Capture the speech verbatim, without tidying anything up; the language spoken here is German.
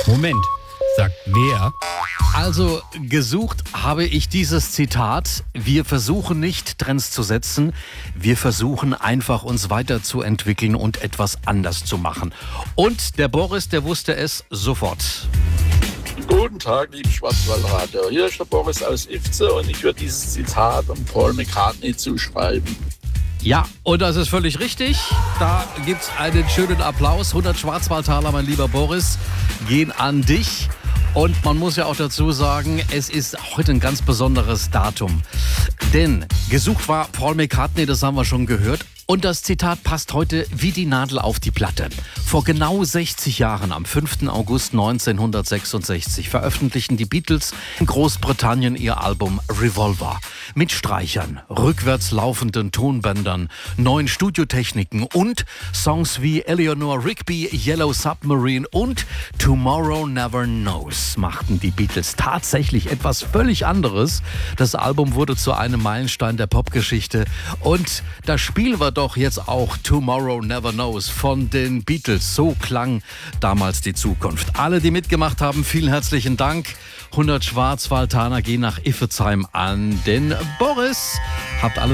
Moment, sagt wer? Also gesucht habe ich dieses Zitat: Wir versuchen nicht Trends zu setzen, wir versuchen einfach uns weiterzuentwickeln und etwas anders zu machen. Und der Boris, der wusste es sofort. Guten Tag, liebe Schwarzwaldradio. Hier ist der Boris aus Ifze und ich würde dieses Zitat an Paul McCartney zuschreiben. Ja, und das ist völlig richtig. Da gibt's einen schönen Applaus. hundert Schwarzwaldtaler, mein lieber Boris, gehen an dich. Und man muss ja auch dazu sagen, es ist heute ein ganz besonderes Datum. Denn gesucht war Paul McCartney, das haben wir schon gehört. Und das Zitat passt heute wie die Nadel auf die Platte. Vor genau sechzig Jahren, am fünften August neunzehnhundertsechsundsechzig, veröffentlichten die Beatles in Großbritannien ihr Album Revolver. Mit Streichern, rückwärts laufenden Tonbändern, neuen Studiotechniken und Songs wie Eleanor Rigby, Yellow Submarine und Tomorrow Never Knows machten die Beatles tatsächlich etwas völlig anderes. Das Album wurde zu einem Meilenstein der Popgeschichte und das Spiel war doch jetzt auch Tomorrow Never Knows von den Beatles. So klang damals die Zukunft. Alle, die mitgemacht haben, vielen herzlichen Dank. hundert Schwarzwaldtaler gehen nach Iffezheim an den Boris. Habt alle